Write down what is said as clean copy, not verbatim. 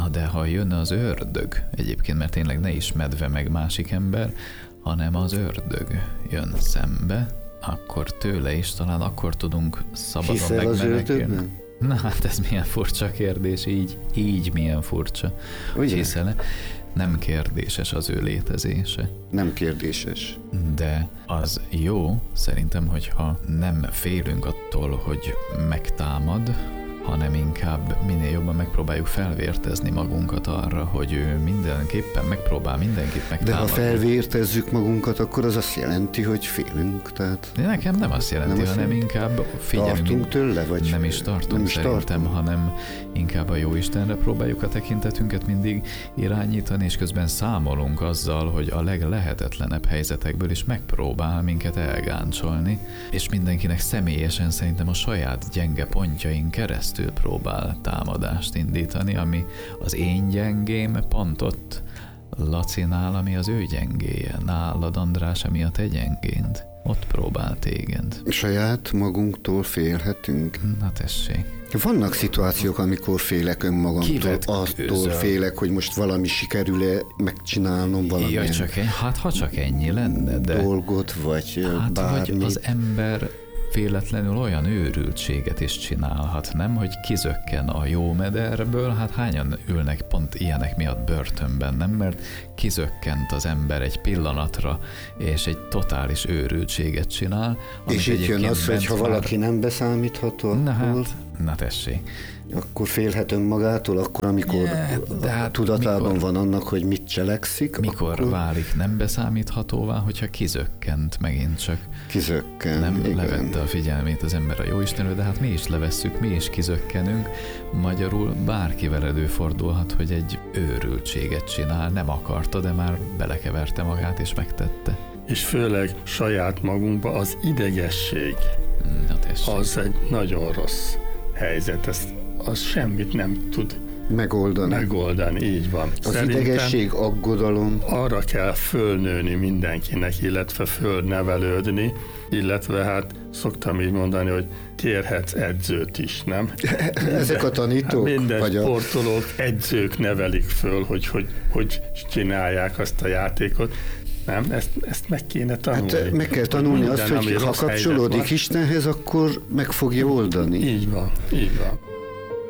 Na de ha jön az ördög, egyébként, mert tényleg ne is medve meg másik ember, hanem az ördög jön szembe, akkor tőle is talán akkor tudunk szabadon megmenekülni. Na hát ez milyen furcsa kérdés, így milyen furcsa. Hiszen nem kérdéses az ő létezése. Nem kérdéses. De az jó, szerintem, hogyha nem félünk attól, hogy megtámad, hanem inkább minél jobban megpróbáljuk felvértezni magunkat arra, hogy ő mindenképpen megpróbál mindenkit megtámadni. De ha felvértezzük magunkat, akkor az azt jelenti, hogy félünk. Tehát nekem nem azt jelenti, hanem inkább figyelünk. Tartunk tőle? Vagy nem is tartunk szerintem, hanem inkább a Jóistenre próbáljuk a tekintetünket mindig irányítani, és közben számolunk azzal, hogy a leglehetetlenebb helyzetekből is megpróbál minket elgáncsolni, és mindenkinek személyesen szerintem a saját gyenge pontjain keresztül próbál támadást indítani, ami az én gyengém pont ott Lacinál, ami az ő gyengéje, nálad, András, ami a te gyengénd. Ott próbál téged. Saját magunktól félhetünk? Na tessék. Vannak szituációk, amikor félek önmagamtól, attól félek, hogy most valami sikerül-e megcsinálnom valamilyen hát ha csak ennyi lenne, de dolgot, vagy hát bármit. Vagy az ember véletlenül olyan őrültséget is csinálhat, nem, hogy kizökken a jó mederből, hát hányan ülnek pont ilyenek miatt börtönben, nem, mert kizökkent az ember egy pillanatra, és egy totális őrültséget csinál. És itt jön az, hogy ha valaki nem beszámítható, na tessék. Akkor félhet önmagától, akkor amikor tudatában van annak, hogy mit cselekszik. Mikor akkor válik nem beszámíthatóvá, hogyha kizökkent megint csak. Kizökken, nem igen. Levette a figyelmét az ember a Jóistenről, de hát mi is levesszük, mi is kizökkenünk. Magyarul bárkivel előfordulhat, hogy egy őrültséget csinál, nem akarta, de már belekeverte magát és megtette. És főleg saját magunkba az idegesség, az egy nagyon rossz helyzet, az semmit nem tud megoldani, így van. Az idegesség, aggodalom. Arra kell fölnőni mindenkinek, illetve fölnevelődni, illetve hát szoktam így mondani, hogy kérhetsz edzőt is, nem? Ezek a tanítók? Minden sportolók, edzők nevelik föl, hogy csinálják azt a játékot. Nem, ezt meg kéne tanulni. Hát meg kell tanulni azt, hogy ha kapcsolódik Istenhez, akkor meg fogja oldani. Így van, így van.